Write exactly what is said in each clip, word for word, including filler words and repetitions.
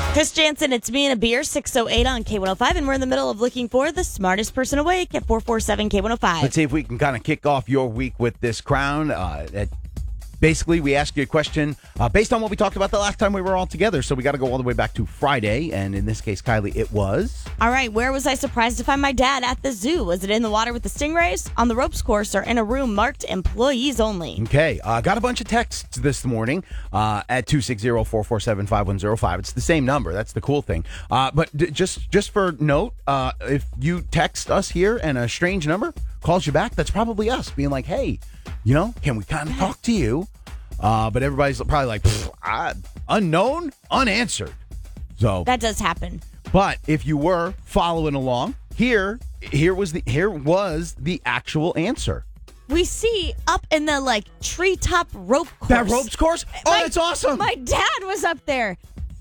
Chris Jansen, it's me and a beer, six oh eight on K one oh five, and we're in the middle of looking for the smartest person awake at four four seven K one oh five. Let's see if we can kind of kick off your week with this crown. Uh, at Basically, we ask you a question uh, based on what we talked about the last time we were all together. So we got to go all the way back to Friday. And in this case, Kylie, it was... All right, where was I surprised to find my dad at the zoo? Was it in the water with the stingrays, on the ropes course, or in a room marked employees only? Okay, uh, got a bunch of texts this morning uh, at two six zero, four four seven, five one zero five. It's the same number. That's the cool thing. Uh, but d- just, just for note, uh, if you text us here and a strange number calls you back, that's probably us being like, hey, you know, can we kind of talk to you? Uh, but everybody's probably like, I, unknown, unanswered. So that does happen. But if you were following along, here, here was the here was the actual answer. We see up in the like treetop rope course. That ropes course? Oh, my, that's awesome. My dad was up there.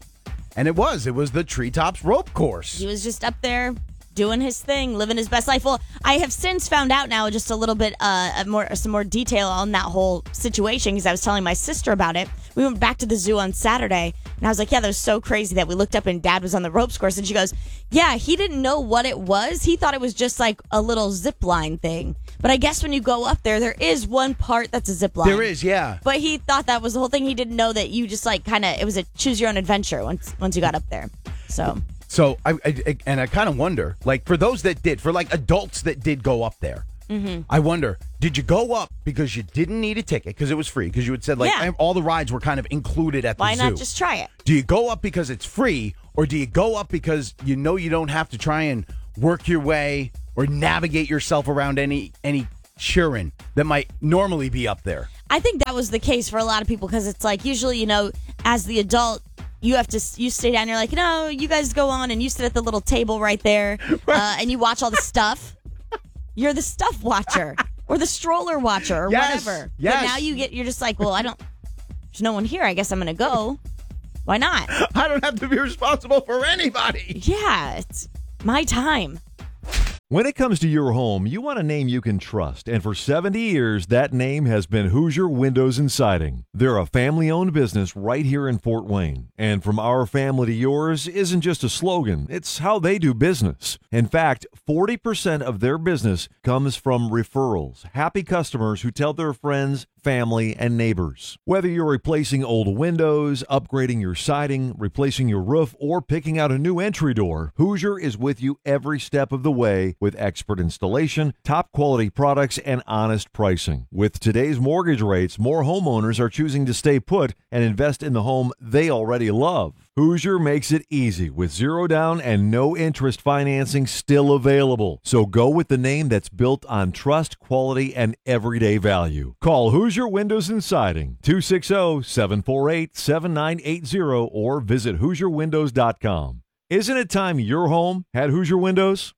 And it was. It was the treetops rope course. He was just up there doing his thing, living his best life. Well, I have since found out now just a little bit uh, more, some more detail on that whole situation because I was telling my sister about it. We went back to the zoo on Saturday, and I was like, yeah, that was so crazy that we looked up and Dad was on the ropes course. And she goes, yeah, he didn't know what it was. He thought it was just like a little zip line thing. But I guess when you go up there, there is one part that's a zip line. There is, yeah. But he thought that was the whole thing. He didn't know that you just like kind of, it was a choose your own adventure once once you got up there. So... So, I, I and I kind of wonder, like, for those that did, for, like, adults that did go up there, mm-hmm. I wonder, did you go up because you didn't need a ticket, because it was free, because you had said, like, yeah. all the rides were kind of included at the Why zoo. Why not just try it? Do you go up because it's free, or do you go up because you know you don't have to try and work your way or navigate yourself around any, any Shurin that might normally be up there? I think that was the case for a lot of people, because it's like, usually, you know, as the adult, you have to, you stay down, you're like, no, you guys go on and you sit at the little table right there uh, and you watch all the stuff. You're the stuff watcher or the stroller watcher or yes, whatever. Yes. But now you get, you're just like, well, I don't, there's no one here. I guess I'm going to go. Why not? I don't have to be responsible for anybody. Yeah, it's my time. When it comes to your home, you want a name you can trust, and for seventy years, that name has been Hoosier Windows and Siding. They're a family-owned business right here in Fort Wayne, and from our family to yours isn't just a slogan, it's how they do business. In fact, forty percent of their business comes from referrals, happy customers who tell their friends, family, and neighbors. Whether you're replacing old windows, upgrading your siding, replacing your roof, or picking out a new entry door, Hoosier is with you every step of the way with expert installation, top quality products, and honest pricing. With today's mortgage rates, more homeowners are choosing to stay put and invest in the home they already love. Hoosier makes it easy with zero down and no interest financing still available. So go with the name that's built on trust, quality, and everyday value. Call Hoosier Windows and Siding, two six zero, seven four eight, seven nine eight zero, or visit hoosier windows dot com. Isn't it time your home had Hoosier Windows?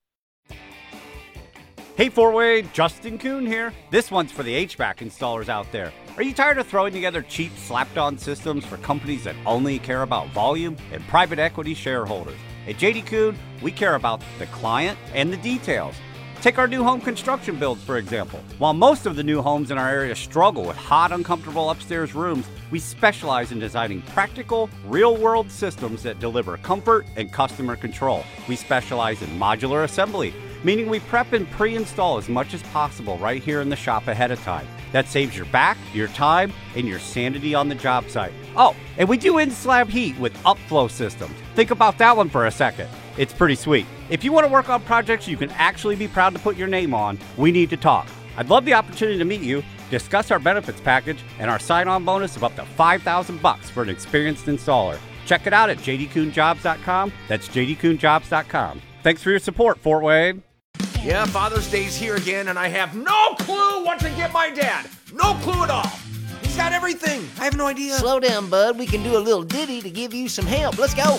Hey Fort Wayne, Justin Kuhn here. This one's for the H V A C installers out there. Are you tired of throwing together cheap slapped-on systems for companies that only care about volume and private equity shareholders? At J D Kuhn, we care about the client and the details. Take our new home construction builds, for example. While most of the new homes in our area struggle with hot, uncomfortable upstairs rooms, we specialize in designing practical, real-world systems that deliver comfort and customer control. We specialize in modular assembly, meaning we prep and pre-install as much as possible right here in the shop ahead of time. That saves your back, your time, and your sanity on the job site. Oh, and we do in-slab heat with upflow systems. Think about that one for a second. It's pretty sweet. If you want to work on projects you can actually be proud to put your name on, we need to talk. I'd love the opportunity to meet you, discuss our benefits package, and our sign-on bonus of up to five thousand bucks for an experienced installer. Check it out at j d kuhn jobs dot com. That's j d kuhn jobs dot com. Thanks for your support, Fort Wayne. Yeah, Father's Day's here again, and I have no clue what to get my dad. No clue at all. He's got everything. I have no idea. Slow down, bud. We can do a little ditty to give you some help. Let's go.